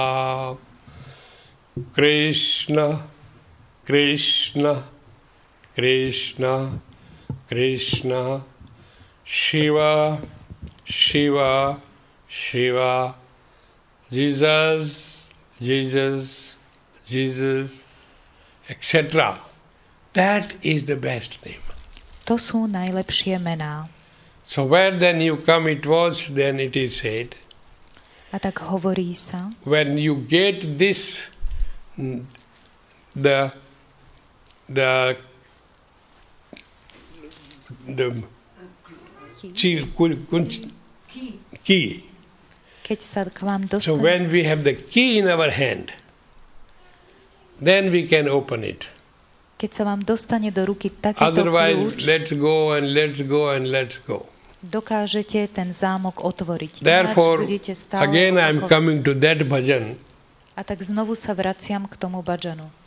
Krishna, Krishna, Krishna, Krishna, Shiva, Shiva, Shiva, Jesus, Jesus, Jesus, etc. That is the best name. To sú najlepšie mená. So where then you come, it was, then it is said. A tak hovorí sa, when you get this, the key. Keď sa k vám So dostane, when we have the key in our hand, then we can open it. keď sa vám dostane do ruky takýto Otherwise, kľúč, let's go and let's go and let's go. dokážete ten zámok otvoriť. Therefore, Budete stále again I am opakovať. coming to that bhajan. A tak znovu sa vraciam k tomu badžanu.